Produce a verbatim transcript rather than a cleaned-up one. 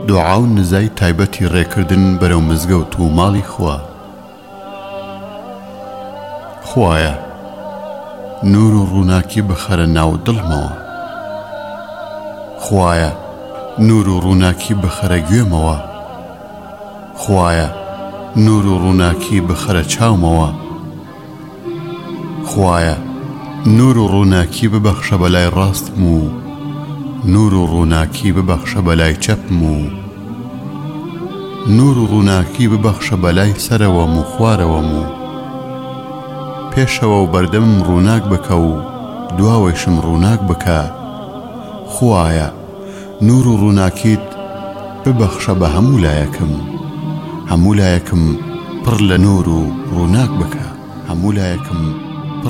دوعا و نزای تایبەتی ڕێکردن بەرەو مزگەوت و ماڵی خوا. خوایە نور و ڕووناکی بخەرە ناو دڵمەوە. خوایە نور و ڕووناکی بخەرە گوێمەوە. خوایە نور و ڕووناکی بخەرە چاومەوە. خوایە نور و ڕووناکی ببەخشە بەلای ڕاستم و نور و ڕووناکی ببەخشە بەلای چەپم و نور و ڕووناکی ببەخشە بەلای سەرەوەم و خوارەوەم و پێشەوە و بەردەمم ڕووناک بکە و دواوەیشم ڕووناک بکە. خوایە نور و ڕووناکیت ببەخشە بە هەموو لایەکم، هەموو لایەکم پڕ لە نور و ڕووناک بکە، هەموو لایەکم